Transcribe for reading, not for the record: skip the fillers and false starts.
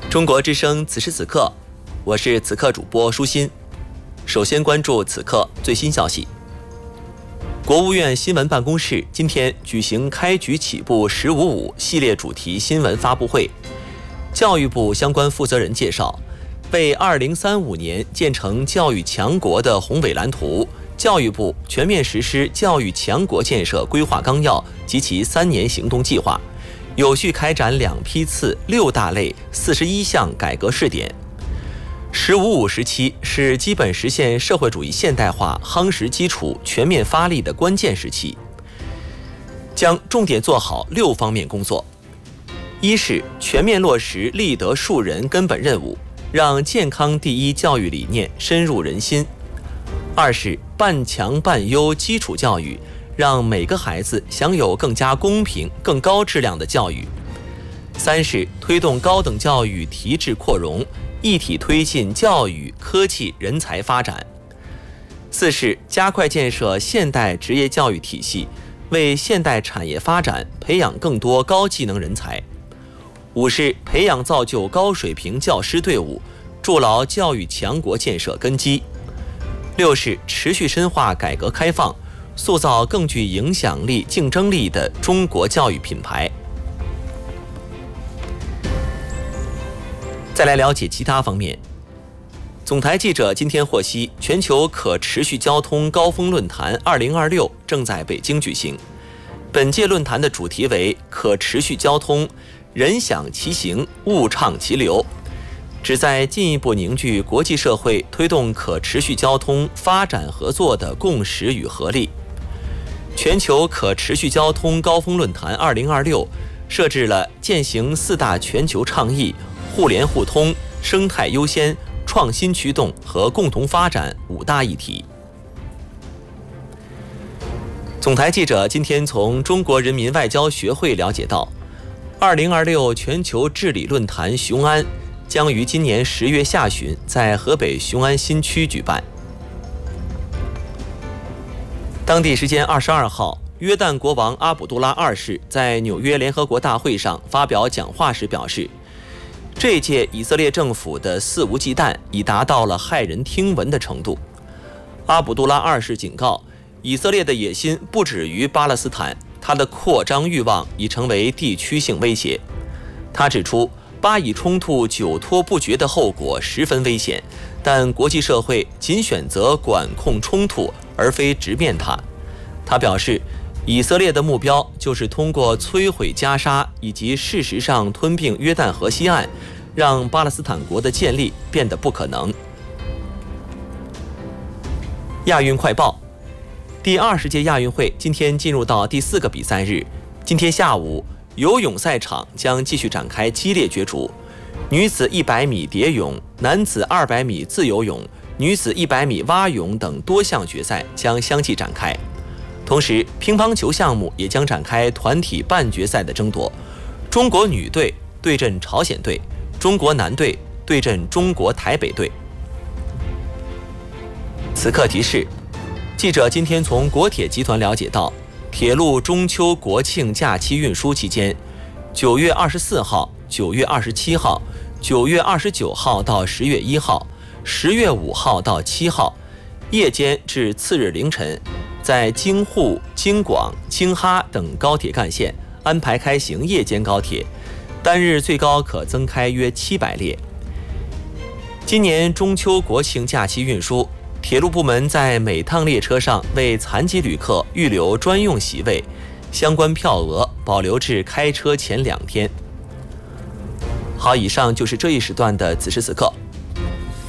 中国之声此时此刻，我是此刻主播舒心。首先关注此刻最新消息。国务院新闻办公室今天举行开局起步“1055”系列主题新闻发布会。教育部相关负责人介绍，为2035年建成教育强国的宏伟蓝图，教育部全面实施教育强国建设规划纲要及其3年行动计划，有序开展2批次6大类41项改革试点。“1055”时期是基本实现社会主义现代化夯实基础、全面发力的关键时期，将重点做好6方面工作。一是全面落实立德树人根本任务，让健康第一教育理念深入人心；二是半强半优基础教育，让每个孩子享有更加公平、更高质量的教育；三是推动高等教育提质扩容，一体推进教育、科技、人才发展；四是加快建设现代职业教育体系，为现代产业发展培养更多高技能人才；五是培养造就高水平教师队伍，筑牢教育强国建设根基；六是持续深化改革开放，塑造更具影响力、竞争力的中国教育品牌。再来了解其他方面。总台记者今天获悉，全球可持续交通高峰论坛2026正在北京举行。本届论坛的主题为可持续交通，人享其行，物畅其流，旨在进一步凝聚国际社会推动可持续交通发展合作的共识与合力。全球可持续交通高峰论坛2026设置了践行4大全球倡议、互联互通、生态优先、创新驱动和共同发展5大议题。总台记者今天从中国人民外交学会了解到，2026全球治理论坛雄安将于今年10月下旬在河北雄安新区举办。当地时间22号，约旦国王阿卜杜拉2世在纽约联合国大会上发表讲话时表示，这届以色列政府的肆无忌惮已达到了骇人听闻的程度。阿卜杜拉2世警告，以色列的野心不止于巴勒斯坦，它的扩张欲望已成为地区性威胁。他指出，巴以冲突久拖不决的后果十分危险，但国际社会仅选择管控冲突，而非直面它。他表示，以色列的目标就是通过摧毁加沙以及事实上吞并约旦河西岸，让巴勒斯坦国的建立变得不可能。亚运快报，第20届亚运会今天进入到第4个比赛日。今天下午，游泳赛场将继续展开激烈角逐，女子100米蝶泳、男子200米自由泳、女子100米蛙泳等多项决赛将相继展开。同时，乒乓球项目也将展开团体半决赛的争夺，中国女队对阵朝鲜队，中国男队对阵中国台北队。此刻提示，记者今天从国铁集团了解到，铁路中秋国庆假期运输期间，9月24号、9月27号、9月29号到10月1号、10月5号到7号，夜间至次日凌晨，在京沪、京广、京哈等高铁干线安排开行夜间高铁，单日最高可增开约700列。今年中秋国庆假期运输，铁路部门在每趟列车上为残疾旅客预留专用席位，相关票额保留至开车前2天。好，以上就是这一时段的此时此刻。